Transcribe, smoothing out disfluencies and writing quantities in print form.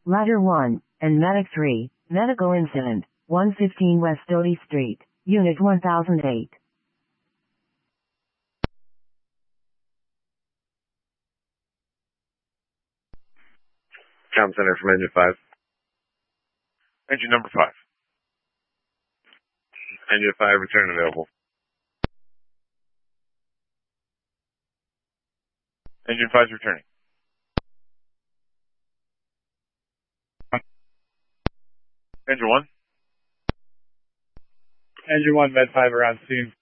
Ladder 1, and Medic 3, medical incident, 115 West Doty Street, Unit 1008. Comm Center from Engine 5. Engine number 5. Engine 5, return available. Engine 5 is returning. Engine 1. Engine 1, Med 5 around scene.